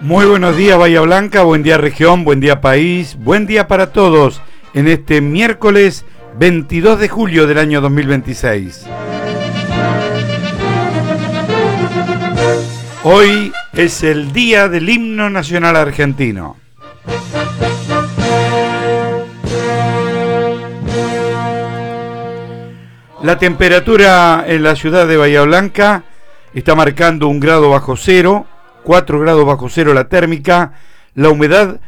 Muy buenos días Bahía Blanca, buen día región, buen día país, buen día para todos en este miércoles 22 de julio del año 2026. Hoy es el día del himno nacional argentino. La temperatura en la ciudad de Bahía Blanca está marcando 1 grado bajo cero, 4 grados bajo cero la térmica, la humedad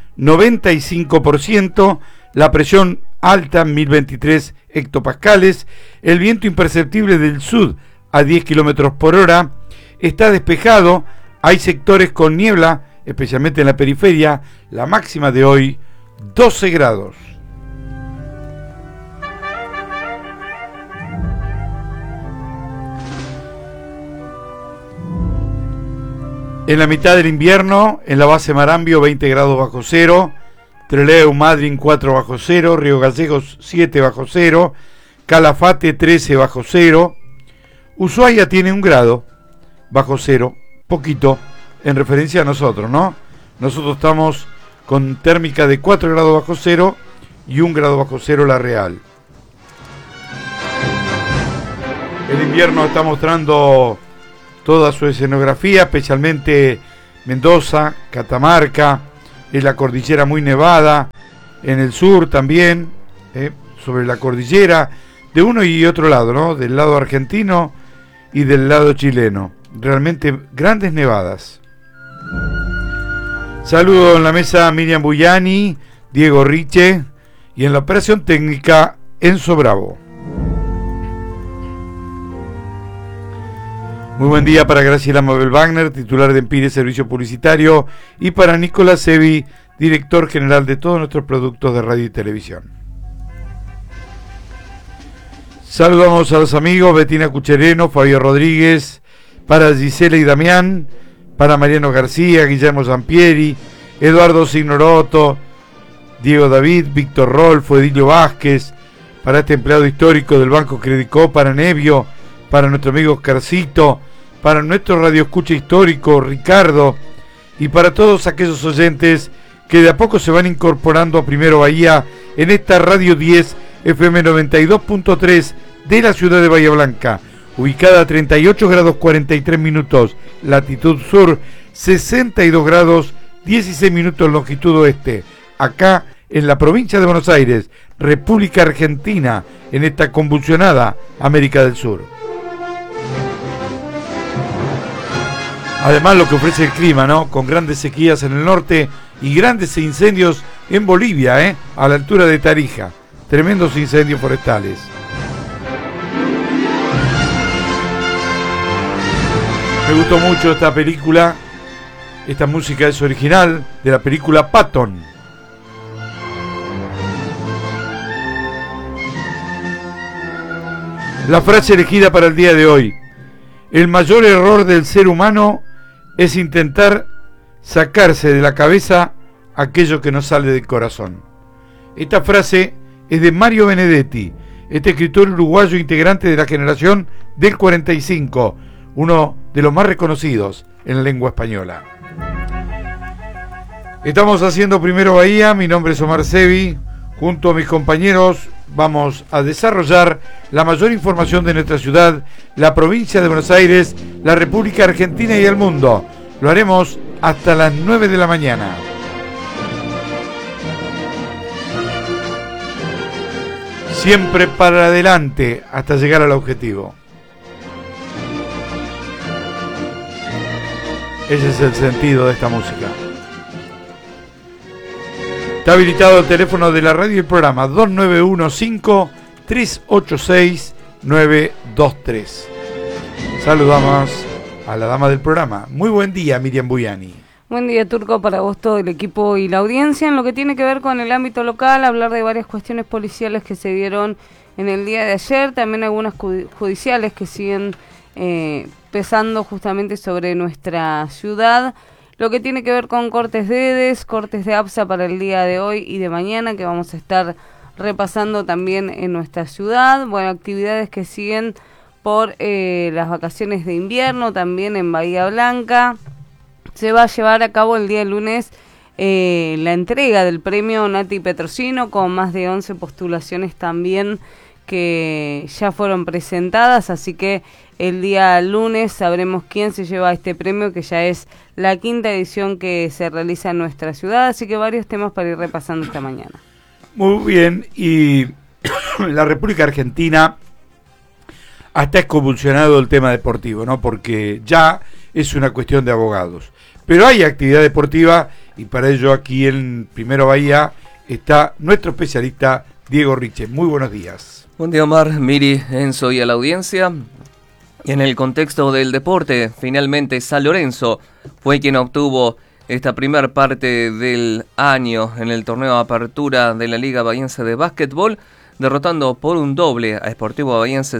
95%, la presión alta 1023 hectopascales, el viento imperceptible del sur a 10 kilómetros por hora, está despejado, hay sectores con niebla, especialmente en la periferia, la máxima de hoy 12 grados. En la mitad del invierno, en la base Marambio 20 grados bajo cero, Trelew Madryn 4 bajo cero, Río Gallegos 7 bajo cero, Calafate 13 bajo cero, Ushuaia tiene 1 grado bajo cero, poquito, en referencia a nosotros, ¿no? Nosotros estamos con térmica de 4 grados bajo cero y 1 grado bajo cero la real. El invierno está mostrando toda su escenografía, especialmente Mendoza, Catamarca, en la cordillera muy nevada, en el sur también, sobre la cordillera, de uno y otro lado, ¿no? Del lado argentino y del lado chileno. Realmente grandes nevadas. Saludo en la mesa a Miriam Buyani, Diego Riche y en la operación técnica Enzo Bravo. Muy buen día para Graciela Mabel Wagner, titular de Empire Servicio Publicitario, y para Nicolás Sevi, director general de todos nuestros productos de radio y televisión. Saludamos a los amigos Betina Cuchereno, Fabio Rodríguez, para Gisela y Damián, para Mariano García, Guillermo Zampieri, Eduardo Signoroto, Diego David, Víctor Rolfo, Edilio Vázquez, para este empleado histórico del Banco Credicó, para Nevio, para nuestro amigo Oscarcito, para nuestro radioescucha histórico Ricardo y para todos aquellos oyentes que de a poco se van incorporando a Primero Bahía en esta Radio 10 FM 92.3 de la ciudad de Bahía Blanca, ubicada a 38 grados 43 minutos latitud sur, 62 grados 16 minutos longitud oeste, acá en la provincia de Buenos Aires, República Argentina, en esta convulsionada América del Sur. Además lo que ofrece el clima, ¿no? Con grandes sequías en el norte y grandes incendios en Bolivia, a la altura de Tarija. Tremendos incendios forestales. Me gustó mucho esta película. Esta música es original de la película Patton. La frase elegida para el día de hoy: el mayor error del ser humano es intentar sacarse de la cabeza aquello que no sale del corazón. Esta frase es de Mario Benedetti, este escritor uruguayo integrante de la generación del 45, uno de los más reconocidos en la lengua española. Estamos haciendo Primero Bahía, mi nombre es Omar Sevi, junto a mis compañeros vamos a desarrollar la mayor información de nuestra ciudad, la provincia de Buenos Aires, la República Argentina y el mundo. Lo haremos hasta las 9 de la mañana. Siempre para adelante hasta llegar al objetivo. Ese es el sentido de esta música. Está habilitado el teléfono de la radio y el programa 2915-386-923. Saludamos a la dama del programa. Muy buen día, Miriam Buyani. Buen día, Turco, para vos, todo el equipo y la audiencia. En lo que tiene que ver con el ámbito local, hablar de varias cuestiones policiales que se dieron en el día de ayer, también algunas judiciales que siguen pesando justamente sobre nuestra ciudad. Lo que tiene que ver con cortes de EDES, cortes de APSA para el día de hoy y de mañana, que vamos a estar repasando también en nuestra ciudad. Bueno, actividades que siguen por las vacaciones de invierno, también en Bahía Blanca. se va a llevar a cabo el día lunes la entrega del premio Nati Petrosino, con más de 11 postulaciones también que ya fueron presentadas, así que el día lunes sabremos quién se lleva este premio, que ya es la 5ª edición que se realiza en nuestra ciudad, así que varios temas para ir repasando esta mañana. Muy bien, y la República Argentina hasta es convulsionado el tema deportivo, ¿no? Porque ya es una cuestión de abogados. Pero hay actividad deportiva y para ello aquí en Primero Bahía está nuestro especialista Diego Riche. Muy buenos días. Buen día, Omar, Miri, Enzo y a la audiencia. Y en el contexto del deporte, finalmente San Lorenzo fue quien obtuvo esta primera parte del año en el torneo de apertura de la Liga Bahiense de Básquetbol, derrotando por un doble a Sportivo Bahiense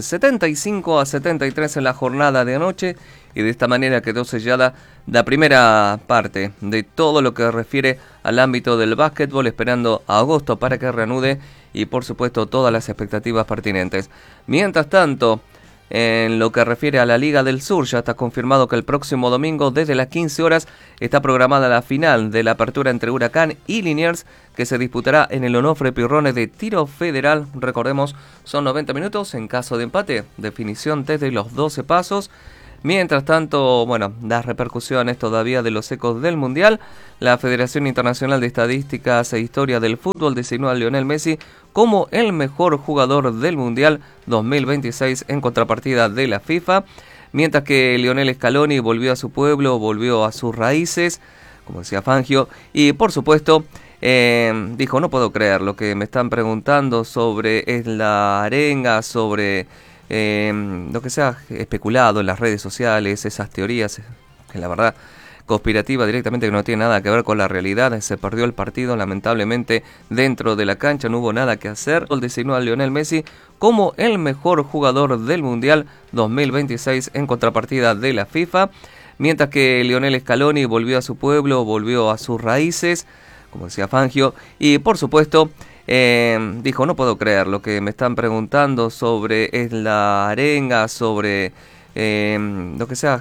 75-73 en la jornada de anoche, y de esta manera quedó sellada la primera parte de todo lo que refiere al ámbito del básquetbol, esperando a agosto para que reanude y por supuesto todas las expectativas pertinentes. Mientras tanto, en lo que refiere a la Liga del Sur, ya está confirmado que el próximo domingo desde las 15 horas está programada la final de la apertura entre Huracán y Liniers, que se disputará en el Onofre Pirrones de tiro federal. Recordemos, son 90 minutos en caso de empate, definición desde los 12 pasos. Mientras tanto, bueno, las repercusiones todavía de los ecos del Mundial. La Federación Internacional de Estadísticas e Historia del Fútbol designó a Lionel Messi como el mejor jugador del Mundial 2026 en contrapartida de la FIFA. Mientras que Lionel Scaloni volvió a su pueblo, volvió a sus raíces, como decía Fangio, y por supuesto dijo: no puedo creer lo que me están preguntando sobre es la arenga, sobre lo que se ha especulado en las redes sociales, esas teorías que la verdad conspirativa directamente, que no tiene nada que ver con la realidad. Se perdió el partido lamentablemente dentro de la cancha, no hubo nada que hacer. El designó a Lionel Messi como el mejor jugador del Mundial 2026 en contrapartida de la FIFA, mientras que Lionel Scaloni volvió a su pueblo, volvió a sus raíces, como decía Fangio, y por supuesto dijo: no puedo creer lo que me están preguntando sobre es la arenga, sobre lo que se ha